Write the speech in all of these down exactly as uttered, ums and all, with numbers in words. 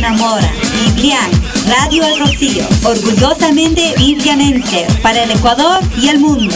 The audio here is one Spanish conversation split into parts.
enamora. Biblian, Radio El Rocío, orgullosamente biblianense, para el Ecuador y el mundo.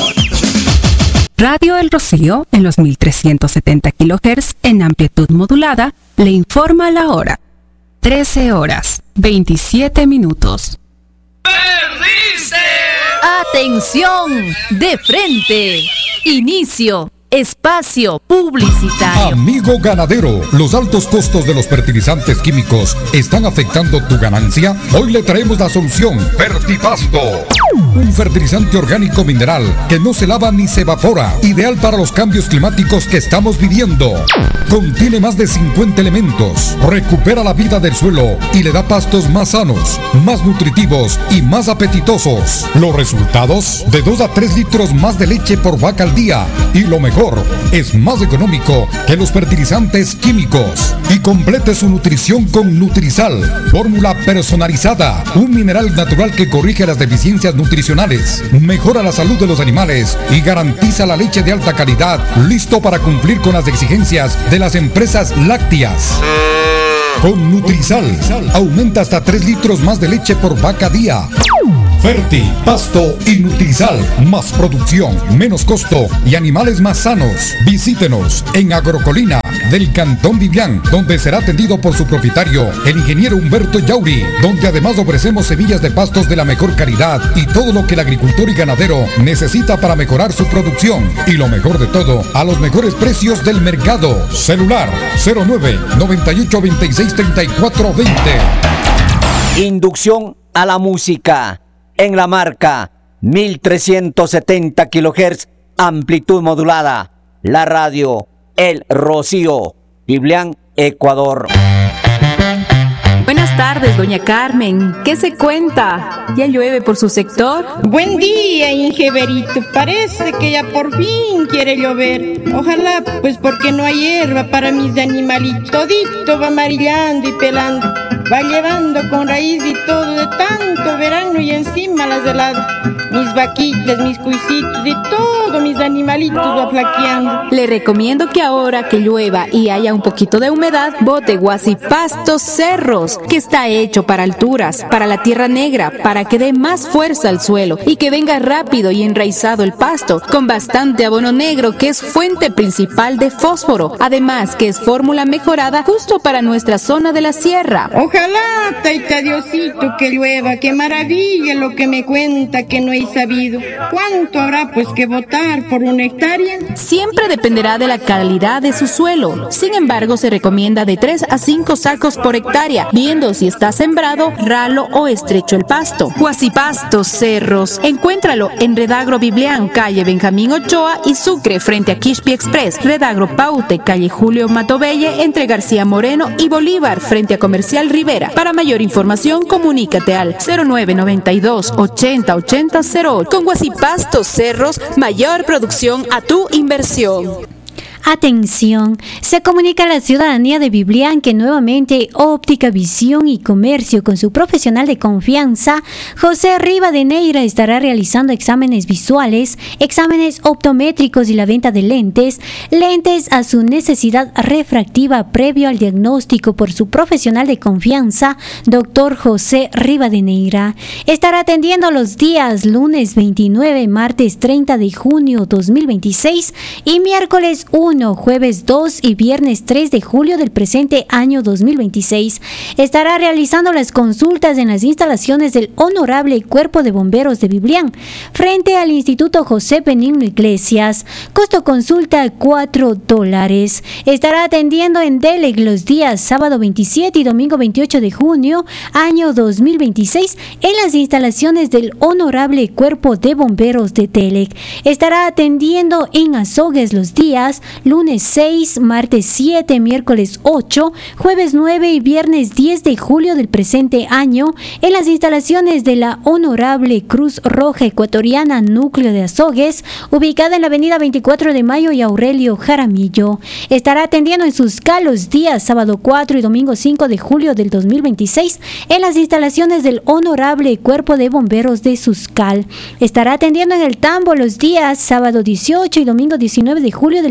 Radio El Rocío, en los mil trescientos setenta kilohertz en amplitud modulada, le informa la hora. trece horas, veintisiete minutos. ¡Perdiste! ¡Atención! ¡De frente! Inicio. Espacio publicitario. Amigo ganadero, ¿los altos costos de los fertilizantes químicos están afectando tu ganancia? Hoy le traemos la solución. Fertipasto, un fertilizante orgánico mineral que no se lava ni se evapora, ideal para los cambios climáticos que estamos viviendo. Contiene más de cincuenta elementos, recupera la vida del suelo y le da pastos más sanos, más nutritivos y más apetitosos. Los resultados: de dos a tres litros más de leche por vaca al día, y lo mejor, es más económico que los fertilizantes químicos. Y complete su nutrición con Nutrizal, fórmula personalizada, un mineral natural que corrige las deficiencias nutricionales, mejora la salud de los animales y garantiza la leche de alta calidad, listo para cumplir con las exigencias de las empresas lácteas. Con Nutrizal, aumenta hasta tres litros más de leche por vaca día. Ferti, Pasto y Nutrizal, más producción, menos costo y animales más sanos. Visítenos en Agrocolina del Cantón Biblián, donde será atendido por su propietario, el ingeniero Humberto Yauri, donde además ofrecemos semillas de pastos de la mejor calidad y todo lo que el agricultor y ganadero necesita para mejorar su producción. Y lo mejor de todo, a los mejores precios del mercado. Celular cero nueve, noventa y ocho, veintiséis, treinta y cuatro, veinte. Inducción a la música en la marca mil trescientos setenta kilohertz, amplitud modulada. La radio El Rocío, Biblián, Ecuador. Buenas tardes, doña Carmen. ¿Qué se cuenta? ¿Ya llueve por su sector? Buen día, Ingeberito. Parece que ya por fin quiere llover. Ojalá, pues porque no hay hierba para mis animalitos. Todito va amarillando y pelando. Va llevando con raíz y todo de tanto verano y encima las heladas. Mis vaquitas, mis cuisitos y todo mis animalitos va flaqueando. Le recomiendo que ahora que llueva y haya un poquito de humedad, bote Guasipastos Cerros, que está hecho para alturas, para la tierra negra, para que dé más fuerza al suelo y que venga rápido y enraizado el pasto, con bastante abono negro que es fuente principal de fósforo, además que es fórmula mejorada justo para nuestra zona de la sierra. Ojalá, taita Diosito, que llueva, qué maravilla lo que me cuenta que no he sabido. ¿Cuánto habrá pues que botar por una hectárea? Siempre dependerá de la calidad de su suelo. Sin embargo, se recomienda de tres a cinco sacos por hectárea, viendo si está sembrado, ralo o estrecho el pasto. Guasipastos Cerros, encuéntralo en Redagro Biblián, calle Benjamín Ochoa y Sucre, frente a Quispi Express. Redagro Paute, calle Julio Matobelle, entre García Moreno y Bolívar, frente a Comercial Rivera. Para mayor información, comunícate al cero nueve noventa y dos, ochenta, ochenta, cero ocho. Con Guasipastos Cerros, mayor producción a tu inversión. Atención, se comunica a la ciudadanía de Biblián que nuevamente Óptica Visión y Comercio, con su profesional de confianza, José Rivadeneira, estará realizando exámenes visuales, exámenes optométricos y la venta de lentes, lentes a su necesidad refractiva previo al diagnóstico por su profesional de confianza, doctor José Rivadeneira. Estará atendiendo los días lunes veintinueve, martes treinta de junio dos mil veintiséis y miércoles uno, jueves dos y viernes tres de julio del presente año dos mil veintiséis. Estará realizando las consultas en las instalaciones del Honorable Cuerpo de Bomberos de Biblián, frente al Instituto José Benigno Iglesias. Costo consulta cuatro dólares. Estará atendiendo en Delec los días sábado veintisiete y domingo veintiocho de junio, año dos mil veintiséis, en las instalaciones del Honorable Cuerpo de Bomberos de Delec. Estará atendiendo en Azogues los días lunes seis, martes siete, miércoles ocho, jueves nueve y viernes diez de julio del presente año en las instalaciones de la Honorable Cruz Roja Ecuatoriana Núcleo de Azogues, ubicada en la avenida veinticuatro de mayo y Aurelio Jaramillo. Estará atendiendo en Suscal los días sábado cuatro y domingo cinco de julio del dos mil veintiséis en las instalaciones del Honorable Cuerpo de Bomberos de Suscal. Estará atendiendo en el Tambo los días sábado dieciocho y domingo diecinueve de julio del presente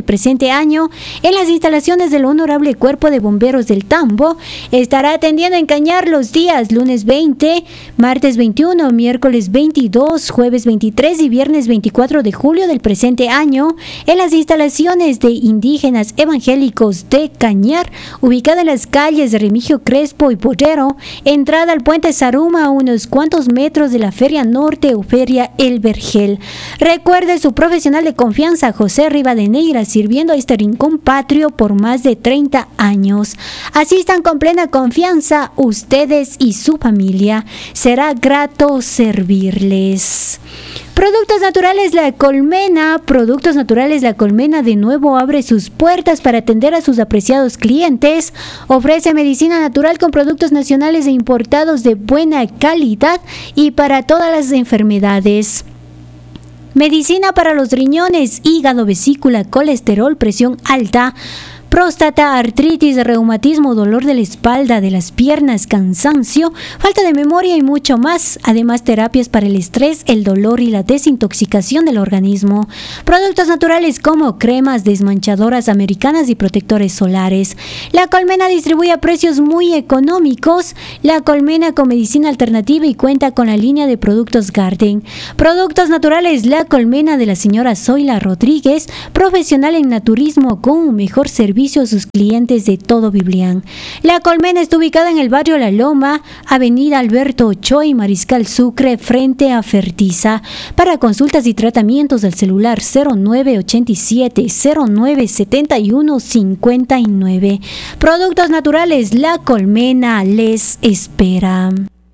presente año en las instalaciones del Honorable Cuerpo de Bomberos del Tambo. Estará atendiendo en Cañar los días lunes veinte, martes veintiuno, miércoles veintidós, jueves veintitrés y viernes veinticuatro de julio del presente año en las instalaciones de Indígenas Evangélicos de Cañar, ubicada en las calles de Remigio Crespo y Pollero, entrada al puente Saruma a unos cuantos metros de la Feria Norte o Feria El Vergel. Recuerde su profesional de confianza, José Rivadeneira, sirviendo a este rincón patrio por más de treinta años. Asistan con plena confianza ustedes y su familia. Será grato servirles. Productos Naturales La Colmena. Productos Naturales La Colmena de nuevo abre sus puertas para atender a sus apreciados clientes. Ofrece medicina natural con productos nacionales e importados de buena calidad y para todas las enfermedades. Medicina para los riñones, hígado, vesícula, colesterol, presión alta, próstata, artritis, reumatismo, dolor de la espalda, de las piernas, cansancio, falta de memoria y mucho más. Además, terapias para el estrés, el dolor y la desintoxicación del organismo. Productos naturales como cremas desmanchadoras americanas y protectores solares. La Colmena distribuye a precios muy económicos. La Colmena con medicina alternativa y cuenta con la línea de productos Garden. Productos naturales La Colmena de la señora Zoila Rodríguez, profesional en naturismo con un mejor servicio a sus clientes de todo Biblián. La Colmena está ubicada en el barrio La Loma, avenida Alberto Ochoa y Mariscal Sucre, frente a Fertiza. Para consultas y tratamientos del celular cero nueve ochenta y siete cero nueve setenta y uno cincuenta y nueve. Productos naturales La Colmena les espera.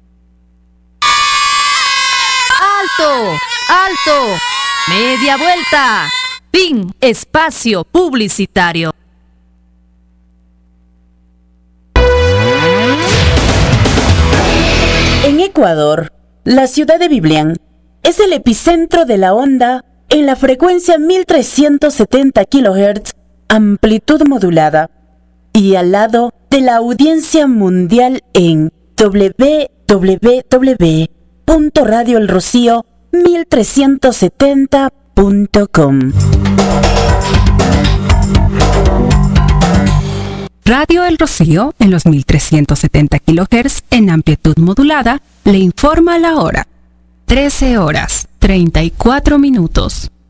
¡Alto! ¡Alto! ¡Media vuelta! Fin. Espacio publicitario. En Ecuador, la ciudad de Biblián es el epicentro de la onda en la frecuencia mil trescientos setenta kilohertz, amplitud modulada, y al lado de la audiencia mundial en doble u doble u doble u punto radio el rocío mil trescientos setenta punto com. Radio El Rocío, en los mil trescientos setenta kilohertz en amplitud modulada, le informa la hora. trece horas, treinta y cuatro minutos.